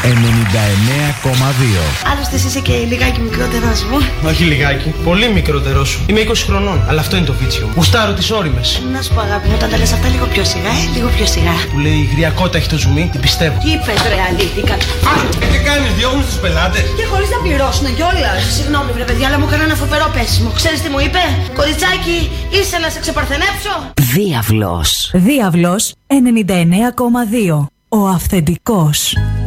99,2. Άλλωστε είσαι και λιγάκι μικρότερός μου. Όχι λιγάκι, πολύ μικρότερός σου. Είμαι 20 χρονών, αλλά αυτό είναι το βίτσιο μου. Γουστάρω τις ώριμες. Να σου πω αγάπη μου, όταν τα λες αυτά λίγο πιο σιγά, λίγο πιο σιγά. Που λέει η γριακότα έχει το ζουμί, την πιστεύω. Τι είπες ρε αλήθηκα? Τι κάνεις, διώχνεις τους πελάτες? Και χωρίς να πληρώσουν κιόλας. Συγγνώμη βρε παιδιά, αλλά μου έκανα ένα φοβερό πέσιμο. Ξέρεις τι μου είπε? Κοριτσάκι, είσαι να σε ξεπαρθενέψω. Διάβλος. Διάβλος 99,2. Ο αυθεντικός.